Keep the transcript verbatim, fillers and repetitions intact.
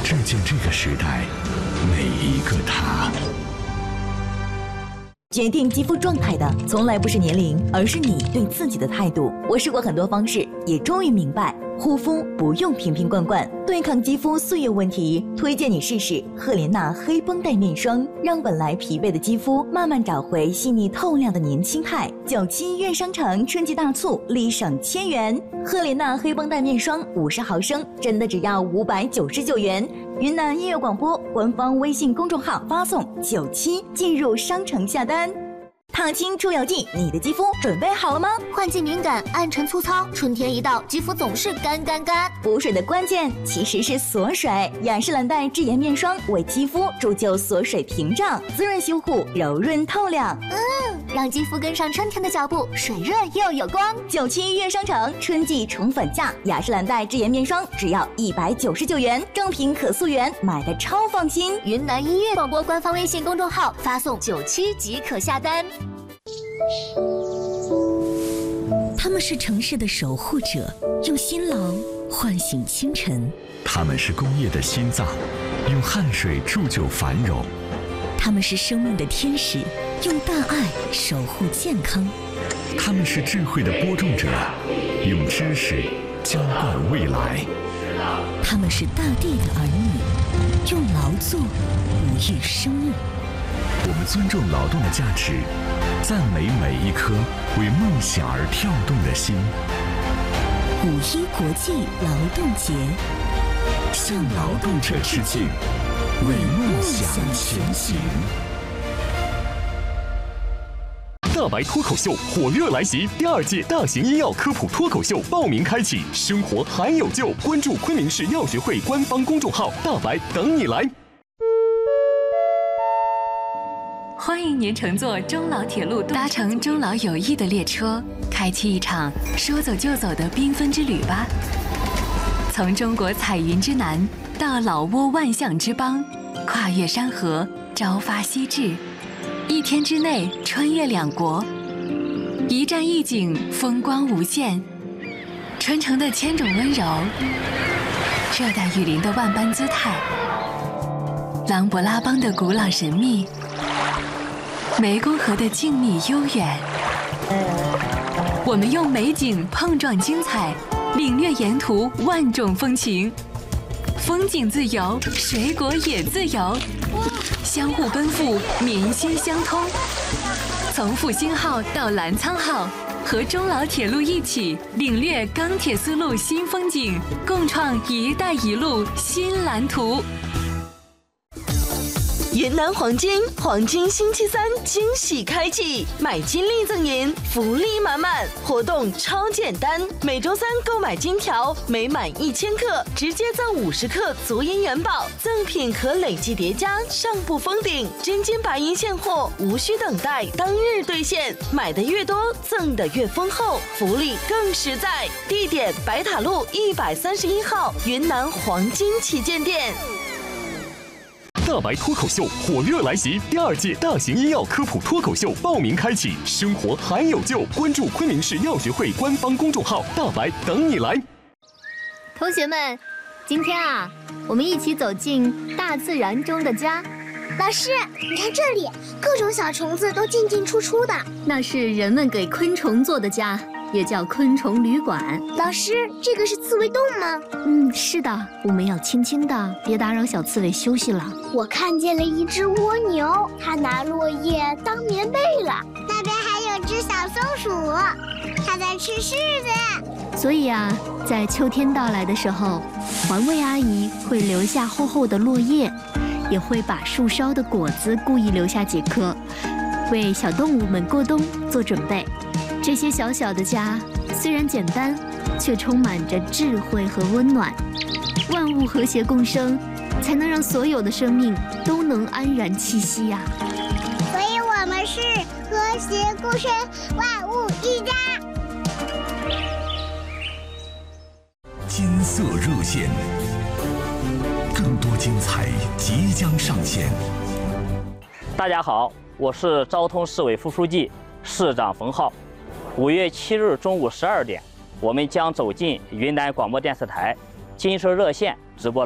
致敬这个时代每一个他。 决定肌肤状态的从来不是年龄，而是你对自己的态度。我试过很多方式，也终于明白，护肤不用瓶瓶罐罐，对抗肌肤岁月问题，推荐你试试赫莲娜黑绷带面霜，让本来疲惫的肌肤慢慢找回细腻透亮的年轻态。九七月商城春季大促，立省千元，赫莲娜黑绷带面霜五十毫升，真的只要五百九十九元。云南音乐广播官方微信公众号发送九七进入商城下单。烫青出油剂，你的肌肤准备好了吗？ 换季敏感、暗沉粗糙，春天一到，肌肤总是干干干。 补水的关键其实是锁水，雅诗兰黛智妍面霜为肌肤铸就锁水屏障，滋润修护，柔润透亮。 嗯，让肌肤跟上春天的脚步，水润又有光。 九七月商城春季宠粉价，雅诗兰黛智妍面霜只要一百九十九元，正品可溯源，买的超放心。 云南音乐广播官方微信公众号发送九七即可下单。 他们是城市的守护者，用辛劳唤醒清晨； 他们是工业的心脏，用汗水铸就繁荣； 他们是生命的天使，用大爱守护健康； 他们是智慧的播种者，用知识浇灌未来； 他们是大地的儿女，用劳作哺育生命。 我们尊重劳动的价值，赞美每一颗为梦想而跳动的心。 五一国际劳动节， 向劳动者致敬，为梦想前行。 大白脱口秀火热来袭，第二届大型医药科普脱口秀报名开启，生活还有救！关注昆明市药学会官方公众号，大白等你来。 欢迎您乘坐中老铁路，搭乘中老友谊的列车，开启一场说走就走的缤纷之旅吧。从中国彩云之南到老挝万象之邦，跨越山河，朝发夕至，一天之内穿越两国，一站一景，风光无限。春城的千种温柔，热带雨林的万般姿态，琅勃拉邦的古老神秘，湄公河的静谧悠远。我们用美景碰撞精彩，领略沿途万种风情。风景自由，水果也自由，相互奔赴，民心相通。从复兴号到澜沧号，和中老铁路一起领略钢铁丝路新风景，共创“一带一路”新蓝图。 云南黄金黄金星期三惊喜开启，买金立赠银，福利满满，活动超简单。每周三购买金条，每满一千克直接赠五十克足银元宝，赠品可累计叠加，上不封顶。真金白银现货，无需等待，当日兑现。买的越多，赠的越丰厚，福利更实在。地点：白塔路一百三十一号云南黄金旗舰店。 大白脱口秀火热来袭，第二届大型医药科普脱口秀报名开启，生活还有救！关注昆明市药学会官方公众号，大白等你来。 同学们，今天啊，我们一起走进大自然中的家。 老师，你看这里，各种小虫子都进进出出的， 那是人们给昆虫做的家，也叫昆虫旅馆。 老师，这个是刺猬洞吗？ 嗯，是的，我们要轻轻的，别打扰小刺猬休息了。 我看见了一只蜗牛，它拿落叶当棉被了。那边还有只小松鼠，它在吃柿子。 所以啊，在秋天到来的时候，环卫阿姨会留下厚厚的落叶，也会把树梢的果子故意留下几颗，为小动物们过冬做准备。这些小小的家虽然简单，却充满着智慧和温暖。万物和谐共生，才能让所有的生命都能安然栖息呀、啊。 所以我们是和谐共生，万物一家。 金色热线，更多精彩即将上线。 大家好，我是昭通市委副书记、市长冯浩。五月七日中午十二点，我们将走进云南广播电视台金色热线直播。